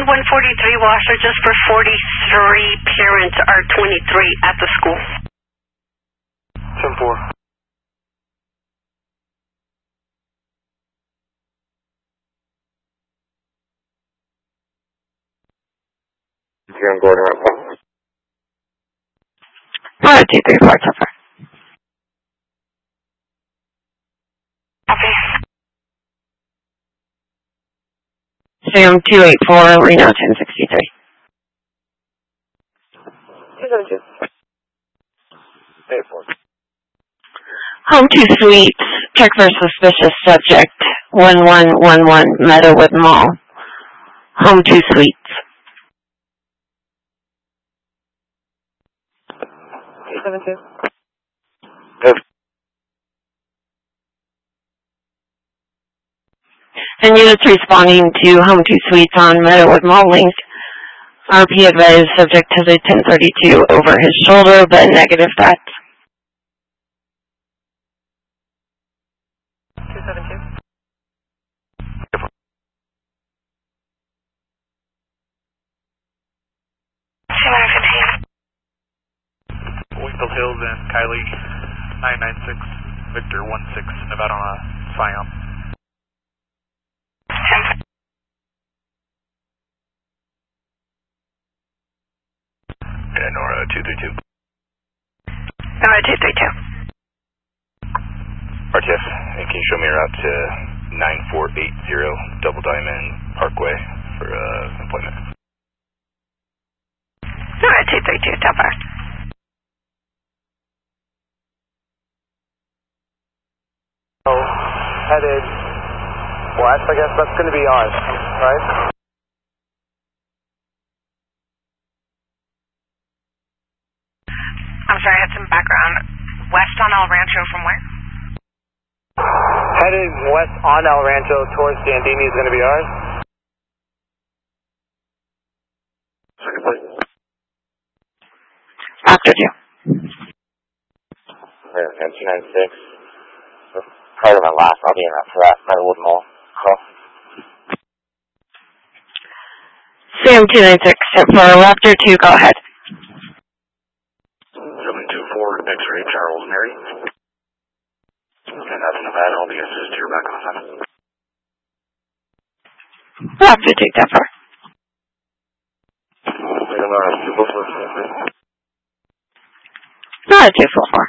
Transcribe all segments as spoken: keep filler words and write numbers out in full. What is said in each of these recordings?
one forty-three, Washer, just for forty-three parents are twenty-three at the school. ten four. Jim Gordon, right? One, two, three, four, so far. Okay. Sam two eight four, Reno ten sixty-three. two seven two. eight four. Home two Suites, check for suspicious subject, one one one one, Meadowood Mall. Home two Suites. two seven two. Good. And units responding to Home two Suites on Meadowood Mall link. R P advised subject to the ten thirty-two over his shoulder, but negative threats. two seven two. Wingfield Hills and Kylie, nine nine six, Victor one six, Nevada on a Scion. Yeah, Nora two three two. Nora two three two. R T F, can you show me a route to nine four eight zero Double Diamond Parkway for uh, appointment? Nora two three two, Topper. Oh, headed west, I guess that's going to be ours, right? I'm sorry, I had some background. West on El Rancho from where? Headed west on El Rancho towards Dandini is going to be ours. Second place. After two. Yeah, two nine six. Prior to my last, I'll be in that for that Meadowood Mall. Call. Sam two nine six, for Raptor two, go ahead. seven two four, X-ray, Charles, Mary. And that's Nevada, I'll be assist here back on seven. Raptor two, Topper. Nora two four four.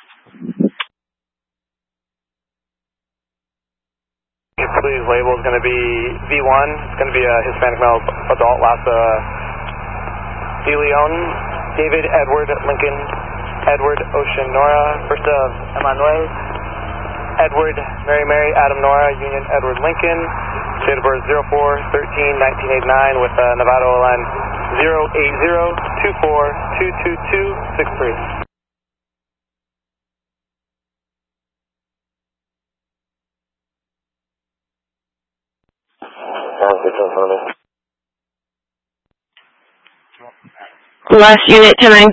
Please label is going to be V one. It's going to be a Hispanic male adult, last uh, De Leon, David, Edward, Lincoln, Edward, Ocean, Nora, first of Emmanuel, Edward, Mary, Mary, Adam, Nora, Union, Edward, Lincoln, date of birth zero four thirteen nineteen eighty-nine with uh, Nevada O L N zero eight zero two four two two two six three. Last unit tonight.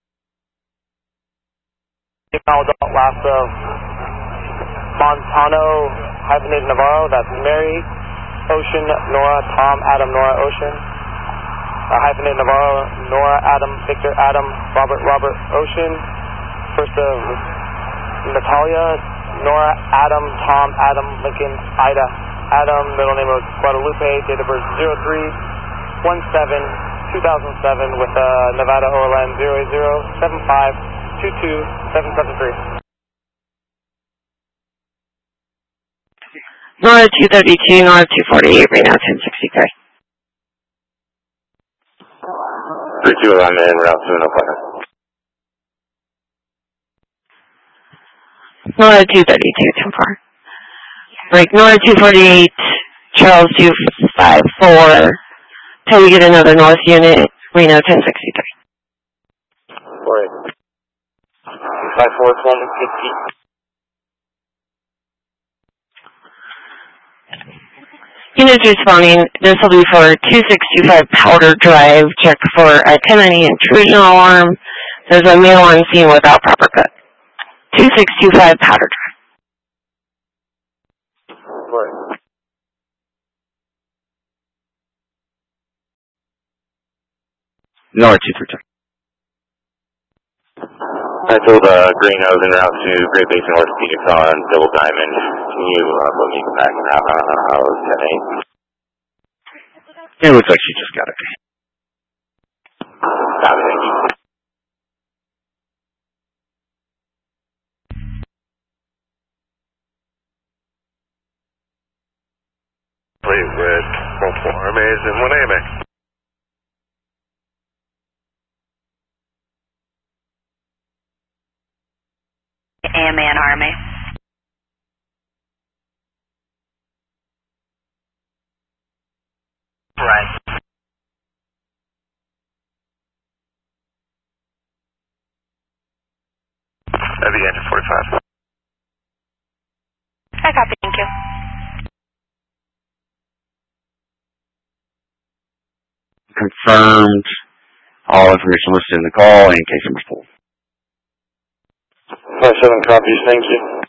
Adult, last of Montano, hyphenated Navarro, that's Mary, Ocean, Nora, Tom, Adam, Nora, Ocean. Uh, hyphenated Navarro, Nora, Adam, Victor, Adam, Robert, Robert, Ocean. First of Natalia, Nora, Adam, Tom, Adam, Lincoln, Ida, Adam, middle name of Guadalupe, date of birth zero three one seven two thousand seven with uh, Nevada O L N zero eight zero seven five two two seven seven three. Nora two thirty-two, Nora two forty-eight, Reno ten sixty-three. three two, I'm in route to an appointment. Nora two thirty-two, ten four. Break Nora two forty-eight, Charles two five four, till we get another north unit, Reno ten sixty-three. four eight. five four one fifty. Units responding, this will be for two six two five Powder Drive, check for a ten ninety intrusion alarm. There's a male on scene without proper cut. two six two five Powder Drive. Right. Nora two three two. I told uh, Green I was en route to Great Basin Orthopedics on Double Diamond. Can you uh, put me back now? Uh, ten eight. It looks like she just got it. Copy, thank you. With multiple R M As and one A M A. A M A and R M A. Right. Heavy engine forty-five. I copy, thank you. Confirmed. All information listed in the call and case number four. five seven copies, thank you.